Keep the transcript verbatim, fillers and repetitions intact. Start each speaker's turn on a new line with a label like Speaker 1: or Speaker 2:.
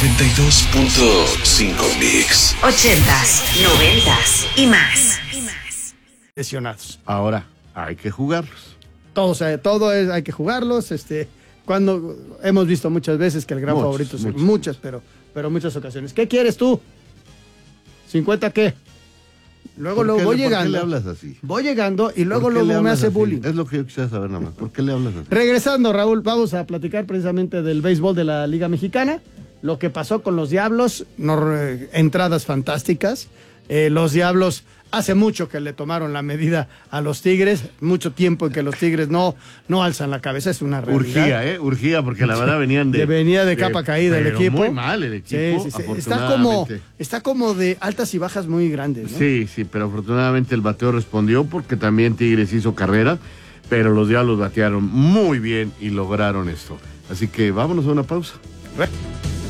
Speaker 1: noventa y dos punto cinco Mix.
Speaker 2: Ochentas, noventas y más.
Speaker 3: Lesionados.
Speaker 4: Ahora hay que jugarlos.
Speaker 3: Todos, eh, todo es, hay que jugarlos. Este, cuando hemos visto muchas veces que el gran
Speaker 4: Muchos,
Speaker 3: favorito es
Speaker 4: muchos.
Speaker 3: muchas, pero, pero muchas ocasiones. ¿Qué quieres tú? ¿cincuenta qué? Luego,
Speaker 4: ¿Por
Speaker 3: luego
Speaker 4: qué
Speaker 3: voy
Speaker 4: le- ¿Por qué
Speaker 3: llegando.
Speaker 4: le hablas así?
Speaker 3: Voy llegando y luego,
Speaker 4: ¿Por qué le
Speaker 3: luego me
Speaker 4: hablas
Speaker 3: hace
Speaker 4: así?
Speaker 3: bullying.
Speaker 4: Es lo que yo quisiera saber nada más. ¿Por qué le hablas así?
Speaker 3: Regresando, Raúl, vamos a platicar precisamente del béisbol de la Liga Mexicana. Lo que pasó con los Diablos, no, eh, entradas fantásticas. Eh, los Diablos hace mucho que le tomaron la medida a los Tigres, mucho tiempo en que los Tigres no, no alzan la cabeza, es una realidad.
Speaker 4: Urgía, ¿eh? Urgía, porque la verdad venían de...
Speaker 3: Que venía de capa caída el
Speaker 4: pero
Speaker 3: equipo.
Speaker 4: muy mal el equipo,
Speaker 3: Sí, sí, sí. Está como,
Speaker 4: afortunadamente.
Speaker 3: está como de altas y bajas muy grandes, ¿no?
Speaker 4: Sí, sí, pero afortunadamente el bateo respondió porque también Tigres hizo carrera, pero los Diablos batearon muy bien y lograron esto. Así que vámonos a una pausa.
Speaker 3: Re-